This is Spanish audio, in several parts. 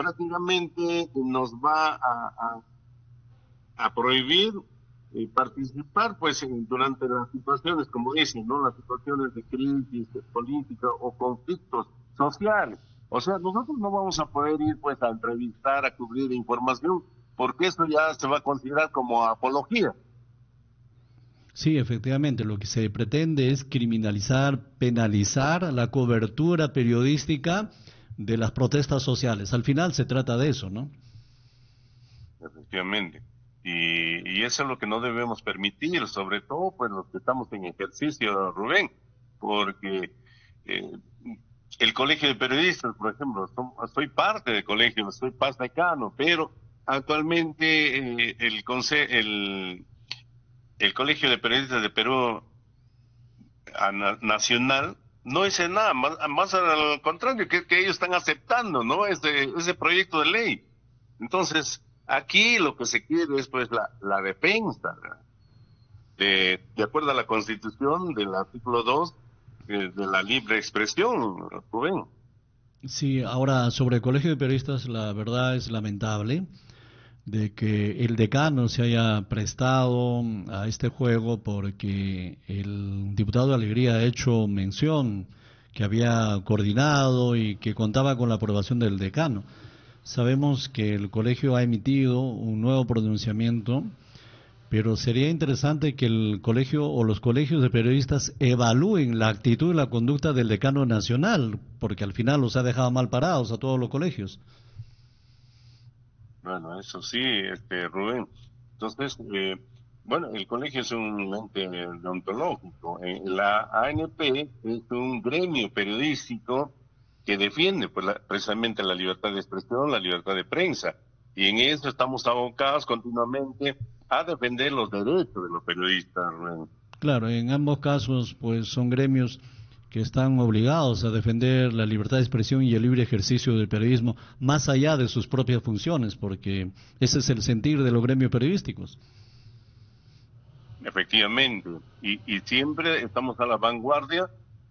prácticamente nos va a prohibir participar pues durante las situaciones, como dicen, ¿no? Las situaciones de crisis política o conflictos sociales. O sea, nosotros no vamos a poder ir pues a entrevistar, a cubrir información, porque eso ya se va a considerar como apología. Sí, efectivamente, lo que se pretende es criminalizar, penalizar la cobertura periodística de las protestas sociales. Al final se trata de eso, ¿no? Efectivamente. Y eso es lo que no debemos permitir, sobre todo pues los que estamos en ejercicio, Rubén, porque eh, el Colegio de Periodistas, por ejemplo, soy parte del colegio, soy paz decano, pero actualmente el Colegio de Periodistas de Perú nacional no dice nada, más al contrario, que ellos están aceptando, ¿no? Ese proyecto de ley. Entonces, aquí lo que se quiere es pues la defensa, de acuerdo a la Constitución del artículo 2 de la libre expresión, Rubén. Sí, ahora sobre el Colegio de Periodistas, la verdad es lamentable de que el decano se haya prestado a este juego porque el diputado de Alegría ha hecho mención que había coordinado y que contaba con la aprobación del decano. Sabemos que el colegio ha emitido un nuevo pronunciamiento, pero sería interesante que el colegio o los colegios de periodistas evalúen la actitud y la conducta del decano nacional, porque al final los ha dejado mal parados a todos los colegios. Bueno, eso sí, Rubén. Entonces, bueno, el colegio es un ente deontológico. La ANP es un gremio periodístico que defiende pues, precisamente la libertad de expresión, la libertad de prensa. Y en eso estamos abocados continuamente a defender los derechos de los periodistas, Rubén. Claro, en ambos casos, pues son gremios que están obligados a defender la libertad de expresión y el libre ejercicio del periodismo, más allá de sus propias funciones, porque ese es el sentir de los gremios periodísticos. Efectivamente, y siempre estamos a la vanguardia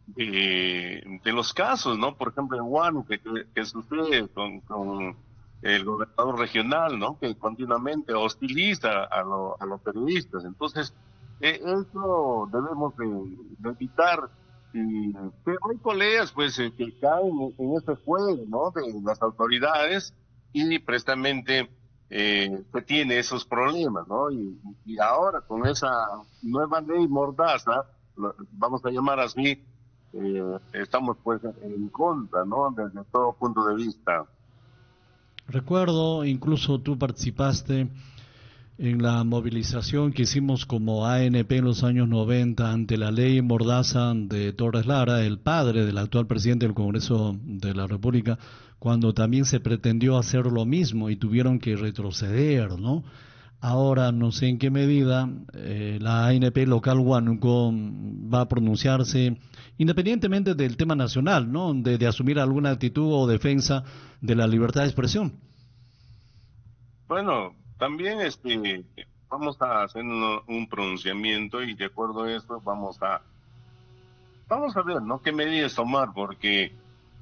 de los casos, ¿no? Por ejemplo, en Huánuco, que sucede con el gobernador regional, ¿no? Que continuamente hostiliza a los periodistas. Entonces, eso debemos de evitar. Pero hay colegas, pues, que caen en ese juego, ¿no? De las autoridades y precisamente se tiene esos problemas, ¿no? Y ahora con esa nueva ley Mordaza, vamos a llamar así, estamos pues en contra, ¿no? Desde todo punto de vista. Recuerdo, incluso tú participaste en la movilización que hicimos como ANP en los años 90 ante la ley Mordaza de Torres Lara, el padre del actual presidente del Congreso de la República, cuando también se pretendió hacer lo mismo y tuvieron que retroceder, ¿no? Ahora no sé en qué medida la ANP local Huánuco va a pronunciarse, independientemente del tema nacional, ¿no? De asumir alguna actitud o defensa de la libertad de expresión. Bueno, también vamos a hacer un pronunciamiento y de acuerdo a eso vamos a ver, ¿no? ¿Qué medidas tomar? Porque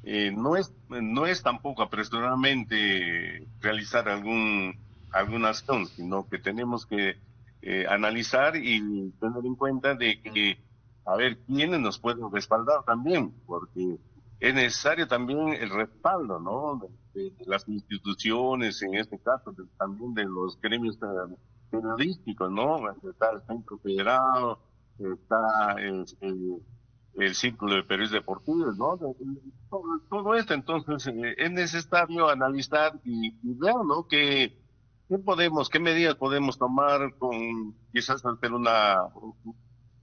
no es tampoco apresuradamente realizar alguna acción, sino que tenemos que analizar y tener en cuenta de que, a ver, quiénes nos pueden respaldar también, porque es necesario también el respaldo, ¿no? De las instituciones, en este caso, también de los gremios periodísticos, ¿no? Está el Centro Federado, está el Círculo de Periodistas Deportivos, ¿no? Todo esto, entonces, es necesario analizar y ver, ¿no? Qué medidas podemos tomar con, quizás hacer un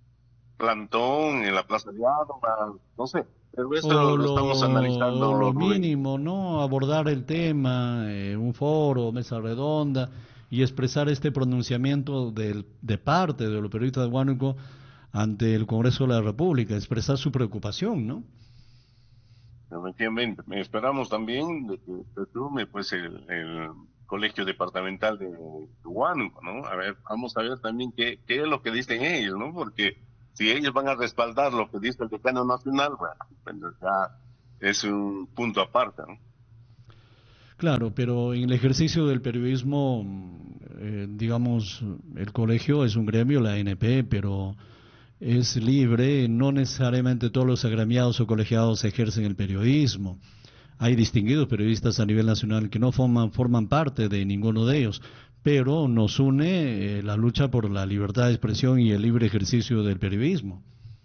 plantón en la Plaza de Armas, no sé, pero eso lo estamos analizando, O lo Rubén. mínimo, ¿no? Abordar el tema, un foro, mesa redonda, y expresar este pronunciamiento de parte de los periodistas de Huánuco ante el Congreso de la República, expresar su preocupación, ¿no? Efectivamente, esperamos también de que se sume pues el colegio departamental de Huánuco, ¿no? A ver, vamos a ver también qué es lo que dicen ellos, ¿no? Porque si ellos van a respaldar lo que dice el decano nacional, bueno, pues ya es un punto aparte, ¿no? Claro, pero en el ejercicio del periodismo, digamos, el colegio es un gremio, la ANP, pero es libre, no necesariamente todos los agremiados o colegiados ejercen el periodismo. Hay distinguidos periodistas a nivel nacional que no forman parte de ninguno de ellos, pero nos une la lucha por la libertad de expresión y el libre ejercicio del periodismo.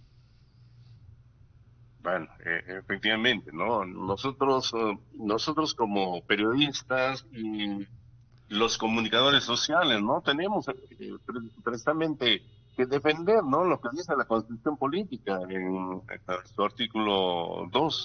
Bueno, efectivamente, ¿no? Nosotros como periodistas y los comunicadores sociales, ¿no? Tenemos precisamente que defender, ¿no? Lo que dice la Constitución Política en su artículo 2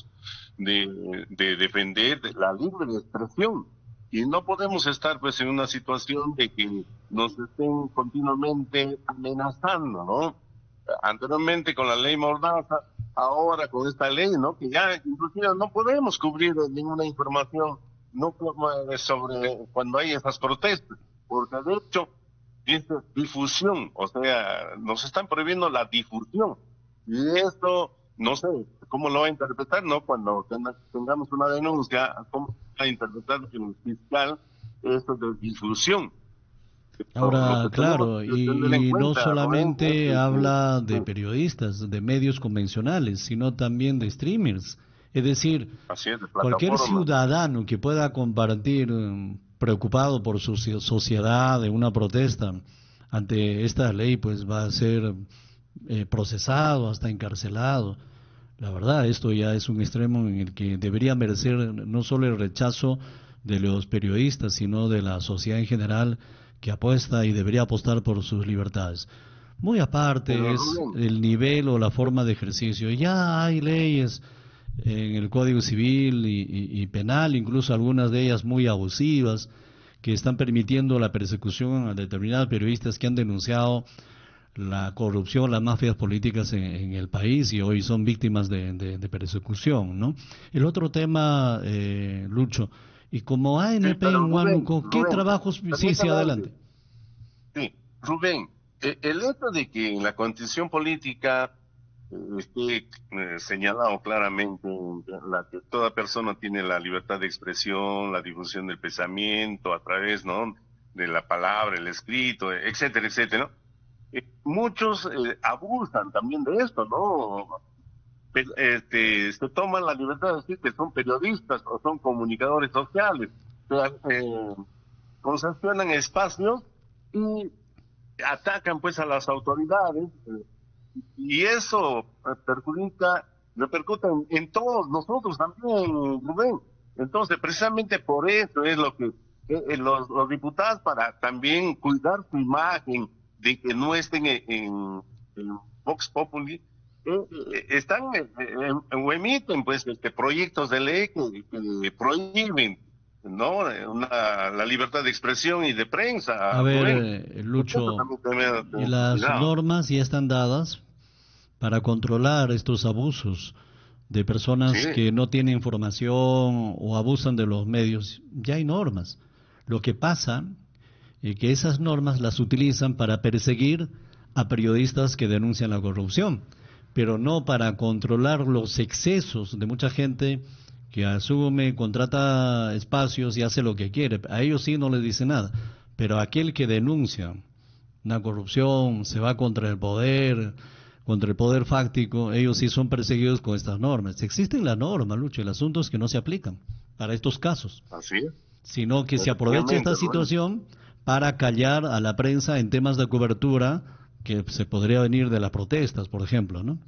de defender la libre expresión. Y no podemos estar, pues, en una situación de que nos estén continuamente amenazando, ¿no? Anteriormente con la ley Mordaza, ahora con esta ley, ¿no? Que ya inclusive no podemos cubrir ninguna información no sobre cuando hay esas protestas, porque de hecho dice difusión, o sea, nos están prohibiendo la difusión. Y esto, no sé, ¿cómo lo va a interpretar, no? Cuando tengamos una denuncia, ¿cómo va a interpretar el fiscal esto de difusión? Lo Ahora, que tenemos claro, que tener en y no cuenta, Rubén, es solamente de habla de que, periodistas, de medios convencionales, sino también de streamers. Es decir, así es, de cualquier plataformas. ciudadano que pueda compartir, preocupado por su sociedad en una protesta ante esta ley, pues va a ser procesado, hasta encarcelado. La verdad, esto ya es un extremo en el que debería merecer no solo el rechazo de los periodistas, sino de la sociedad en general que apuesta y debería apostar por sus libertades. Muy aparte Pero es Rubén, el nivel o la yo- forma de ejercicio. Ya hay leyes en el Código Civil y Penal, incluso algunas de ellas muy abusivas, que están permitiendo la persecución a determinados periodistas que han denunciado la corrupción, las mafias políticas en el país y hoy son víctimas de persecución, ¿no? El otro tema, Lucho, y como sí, ANP pero en Huánuco, ¿qué Rubén, trabajos? Sí, sí, permítame adelante. antes. Sí, Rubén, el hecho de que en la constitución política esté señalado claramente la que toda persona tiene la libertad de expresión, la difusión del pensamiento a través, ¿no? De la palabra, el escrito, etcétera, etcétera, ¿no? Muchos abusan también de esto, ¿no? Se toman la libertad de decir que son periodistas o son comunicadores sociales, o sea, concesionan espacios y atacan pues a las autoridades y eso repercute en todos nosotros también, Rubén. Entonces, precisamente por eso es lo que los diputados para también cuidar su imagen de que no estén en Vox Populi, están o emiten pues proyectos de ley que prohíben no la libertad de expresión y de A prensa, ver, Rubén. Eso Lucho, también debe y tener las cuidado. normas ya están dadas para controlar estos abusos de Sí, personas que no tienen información o abusan de los medios. Ya hay normas. Lo que pasa es que esas normas las utilizan para perseguir a periodistas que denuncian la corrupción, pero no para controlar los excesos de mucha gente que asume, contrata espacios y hace lo que quiere. A ellos sí no les dice nada, pero aquel que denuncia una corrupción, se va contra el poder fáctico, ellos sí son perseguidos con estas normas. Existen las normas, Lucho, el asunto es que no se aplican para estos casos, así es, sino que se aprovecha efectivamente, esta Rubén. situación para callar a la prensa en temas de cobertura que se podría venir de las protestas, por ejemplo, ¿no?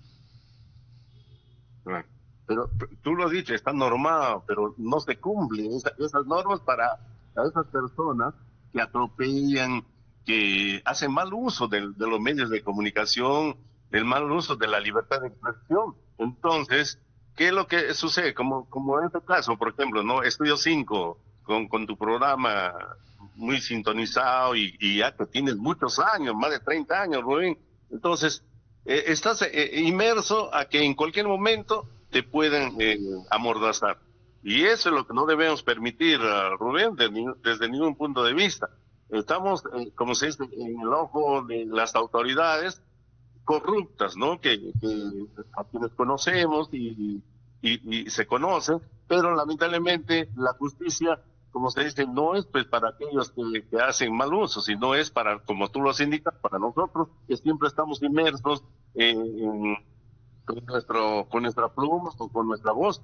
Ah, pero tú lo has dicho, está normado, pero no se cumplen esas normas para a esas personas que atropellan, que hacen mal uso de los medios de comunicación, el mal uso de la libertad de expresión. Entonces, ¿qué es lo que sucede? Como en este caso, por ejemplo, ¿no? Estudio 5 con tu programa muy sintonizado y ya que tienes muchos años, más de 30 años, Rubén. Entonces, estás inmerso a que en cualquier momento te puedan amordazar. Y eso es lo que no debemos permitir, Rubén, desde ningún punto de vista. Estamos, como se dice, en el ojo de las autoridades corruptas, ¿no? A quienes conocemos y se conocen, pero lamentablemente la justicia como se dice, no es pues para aquellos que hacen mal uso, sino es para, como tú lo has indicado, para nosotros que siempre estamos inmersos con nuestra pluma o con nuestra voz.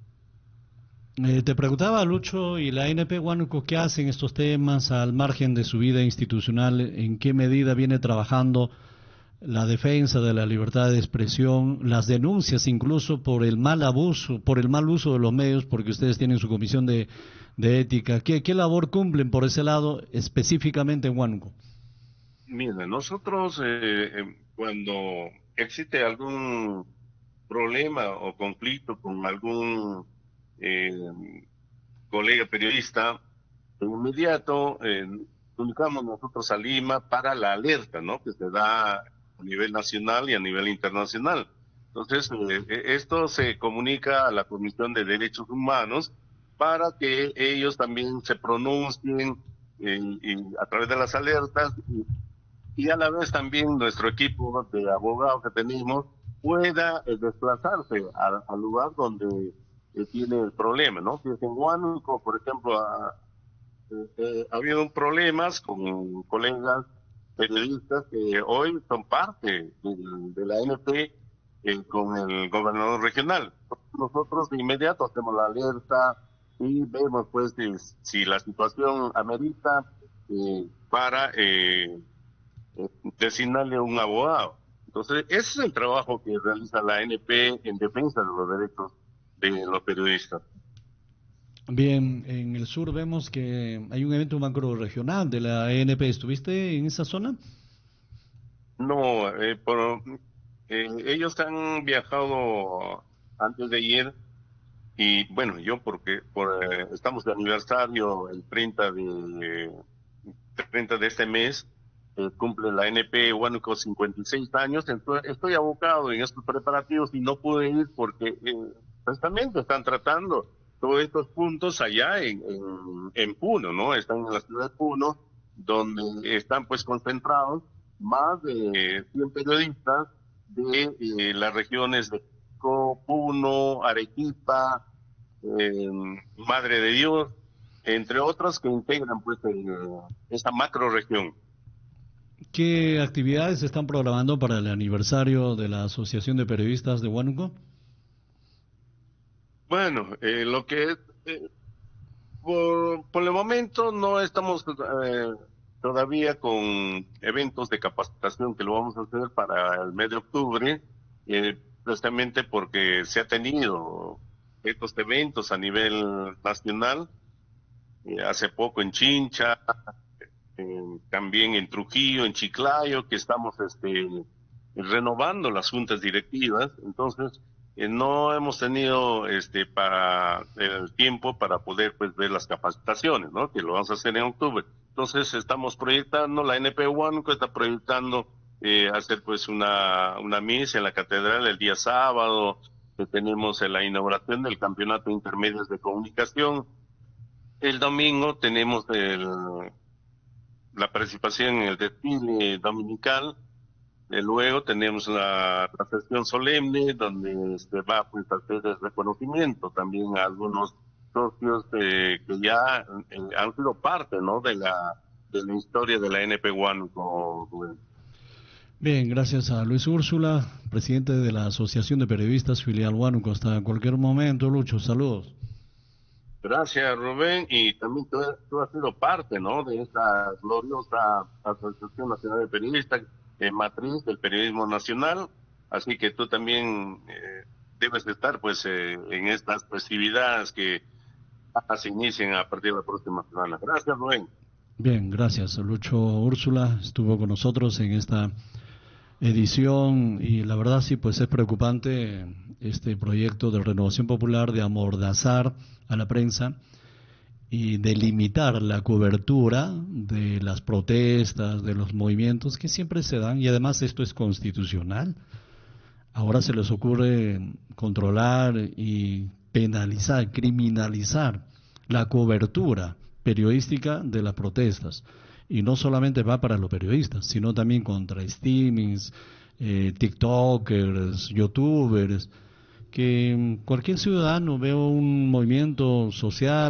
Te preguntaba, Lucho, ¿y la ANP Huánuco qué hace en estos temas al margen de su vida institucional? ¿En qué medida viene trabajando la defensa de la libertad de expresión, las denuncias incluso por el mal abuso, por el mal uso de los medios, porque ustedes tienen su comisión de ética? ¿Qué labor cumplen por ese lado específicamente en Huánuco? Mira, nosotros cuando existe algún problema o conflicto con algún eh, colega periodista, de inmediato comunicamos nosotros a Lima para la alerta, ¿no? Que se da a nivel nacional y a nivel internacional. Entonces, esto se comunica a la Comisión de Derechos Humanos para que ellos también se pronuncien a través de las alertas y a la vez también nuestro equipo de abogados que tenemos pueda desplazarse al lugar donde tiene el problema, ¿no? Si es en Huánuco, por ejemplo, ha habido problemas con colegas periodistas que hoy son parte de la ANP con el gobernador regional. Nosotros de inmediato hacemos la alerta y vemos pues si la situación amerita para designarle un abogado. Entonces, ese es el trabajo que realiza la ANP en defensa de los derechos de los periodistas. Bien, en el sur vemos que hay un evento macro regional de la ANP. ¿Estuviste en esa zona? No, ellos han viajado antes de ayer y bueno, yo porque estamos de aniversario el 30 de este mes, cumple la NP Huánuco 56 años, entonces estoy abocado en estos preparativos y no pude ir porque precisamente están tratando todos estos puntos allá en Puno, ¿no? Están en la ciudad de Puno, donde están pues concentrados más de 100 periodistas de las regiones de Puno, Arequipa, eh, Madre de Dios, entre otras que integran pues esta macro región. ¿Qué actividades se están programando para el aniversario de la Asociación de Periodistas de Huánuco? Bueno, lo que es, por el momento no estamos todavía con eventos de capacitación que lo vamos a hacer para el mes de octubre, precisamente porque se ha tenido estos eventos a nivel nacional, hace poco en Chincha, también en Trujillo, en Chiclayo, que estamos renovando las juntas directivas. Entonces, no hemos tenido para el tiempo para poder pues ver las capacitaciones, ¿no? Que lo vamos a hacer en octubre. Entonces, estamos proyectando, la NP Huánuco está proyectando hacer pues una misa en la catedral el día sábado, que tenemos la inauguración del Campeonato Intermedios de Comunicación. El domingo tenemos la participación en el desfile dominical. Luego tenemos la sesión solemne donde se va pues, a hacer el reconocimiento también a algunos socios que ya han sido parte, ¿no? de la historia de la NP Huánuco. Bien, gracias a Luis Úrsula, presidente de la Asociación de Periodistas Filial Huánuco. Hasta cualquier momento, Lucho, saludos. Gracias, Rubén, y también tú has sido parte, ¿no? De esta gloriosa Asociación Nacional de Periodistas, matriz del periodismo nacional, así que tú también debes estar, pues, en estas festividades que se inician a partir de la próxima semana. Gracias, Rubén. Bien, gracias. Lucho Úrsula estuvo con nosotros en esta edición y la verdad sí, pues es preocupante este proyecto de Renovación Popular de amordazar a la prensa y de limitar la cobertura de las protestas, de los movimientos que siempre se dan, y además esto es constitucional. Ahora se les ocurre controlar y penalizar, criminalizar la cobertura periodística de las protestas. Y no solamente va para los periodistas, sino también contra streamings, tiktokers, youtubers, que cualquier ciudadano ve un movimiento social,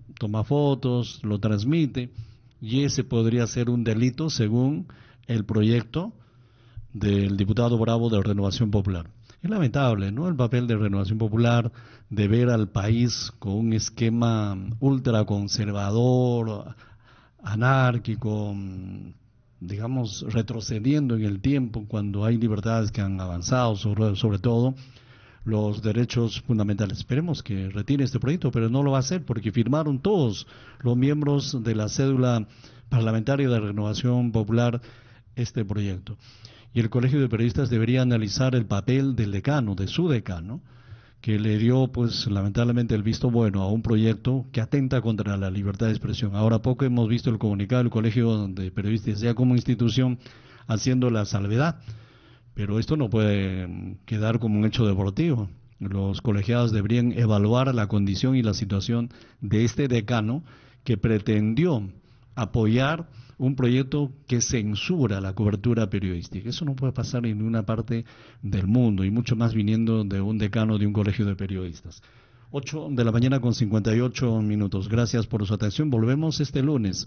toma fotos, lo transmite, y ese podría ser un delito según el proyecto del diputado Bravo de Renovación Popular. Es lamentable, ¿no?, el papel de Renovación Popular, de ver al país con un esquema ultraconservador, anárquico, digamos, retrocediendo en el tiempo, cuando hay libertades que han avanzado, sobre todo los derechos fundamentales. Esperemos que retire este proyecto, pero no lo va a hacer porque firmaron todos los miembros de la cédula parlamentaria de Renovación Popular este proyecto. Y el Colegio de Periodistas debería analizar el papel del decano, de su decano, que le dio, pues, lamentablemente el visto bueno a un proyecto que atenta contra la libertad de expresión. Ahora poco hemos visto el comunicado del Colegio de Periodistas, ya como institución, haciendo la salvedad. Pero esto no puede quedar como un hecho deportivo. Los colegiados deberían evaluar la condición y la situación de este decano que pretendió apoyar un proyecto que censura la cobertura periodística. Eso no puede pasar en ninguna parte del mundo, y mucho más viniendo de un decano de un colegio de periodistas. 8 de la mañana con 58 minutos. Gracias por su atención. Volvemos este lunes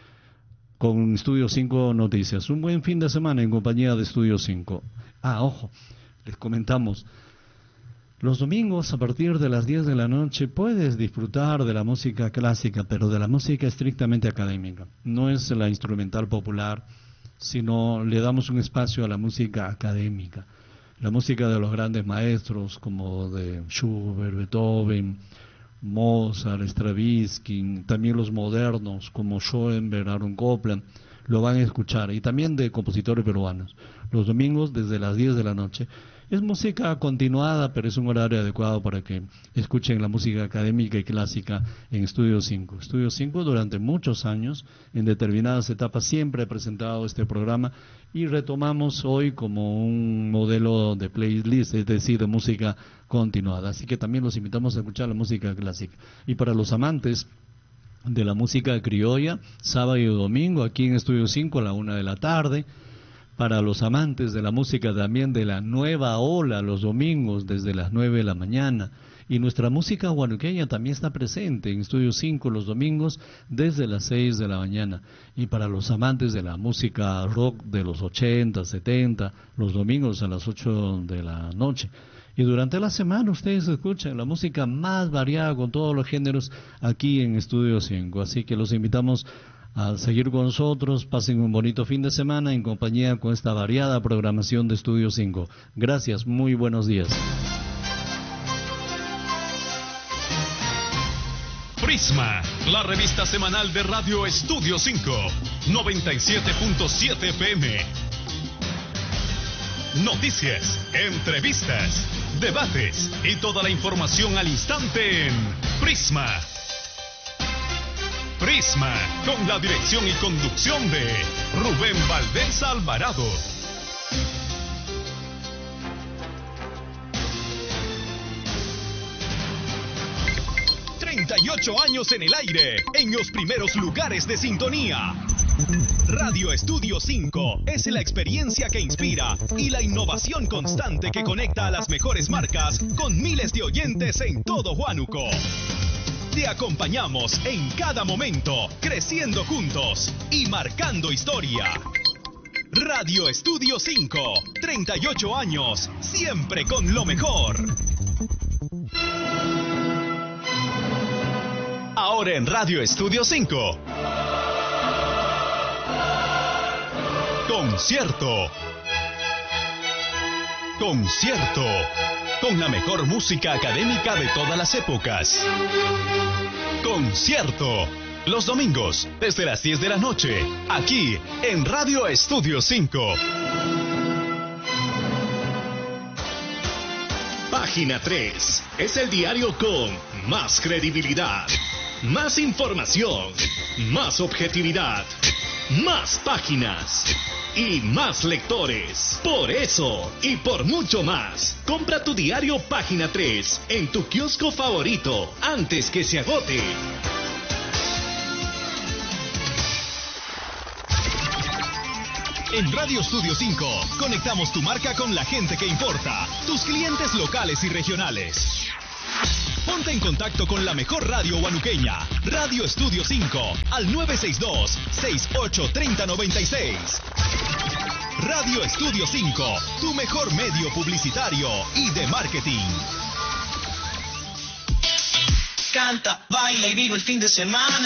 con Estudio 5 Noticias. Un buen fin de semana en compañía de Estudio 5. Ojo, les comentamos. Los domingos a partir de las 10 de la noche puedes disfrutar de la música clásica, pero de la música estrictamente académica. No es la instrumental popular, sino le damos un espacio a la música académica. La música de los grandes maestros como de Schubert, Beethoven, Mozart, Stravinsky, también los modernos como Schoenberg, Aaron Copland, lo van a escuchar, y también de compositores peruanos. Los domingos desde las 10 de la noche. Es música continuada, pero es un horario adecuado para que escuchen la música académica y clásica en Estudio 5. Estudio 5 durante muchos años, en determinadas etapas, siempre ha presentado este programa, y retomamos hoy como un modelo de playlist, es decir, de música continuada. Así que también los invitamos a escuchar la música clásica. Y para los amantes de la música criolla, sábado y domingo, aquí en Estudio 5 a la 1 de la tarde. Para los amantes de la música también de la nueva ola, los domingos desde las 9 de la mañana. Y nuestra música huanuqueña también está presente en Estudio 5 los domingos desde las 6 de la mañana. Y para los amantes de la música rock de los 80, 70, los domingos a las 8 de la noche. Y durante la semana ustedes escuchan la música más variada con todos los géneros aquí en Estudio 5. Así que los invitamos a seguir con nosotros. Pasen un bonito fin de semana en compañía con esta variada programación de Estudio 5. Gracias, muy buenos días. Prisma, la revista semanal de Radio Estudio 5, 97.7 FM. Noticias, entrevistas, debates y toda la información al instante en Prisma. Prisma, con la dirección y conducción de Rubén Valdés Alvarado. 38 años en el aire, en los primeros lugares de sintonía. Radio Estudio 5 es la experiencia que inspira y la innovación constante que conecta a las mejores marcas con miles de oyentes en todo Huánuco. Te acompañamos en cada momento, creciendo juntos y marcando historia. Radio Estudio 5, 38 años, siempre con lo mejor. Ahora en Radio Estudio 5. Concierto. Concierto. Con la mejor música académica de todas las épocas. Concierto. Los domingos, desde las 10 de la noche, aquí en Radio Estudio 5. Página 3 es el diario con más credibilidad, más información, más objetividad, más páginas y más lectores. Por eso y por mucho más, compra tu diario Página 3 en tu kiosco favorito antes que se agote. En Radio Estudio 5, conectamos tu marca con la gente que importa, tus clientes locales y regionales. Ponte en contacto con la mejor radio huanuqueña, Radio Estudio 5, al 962-683096. Radio Estudio 5, tu mejor medio publicitario y de marketing. Canta, baila y vive el fin de semana.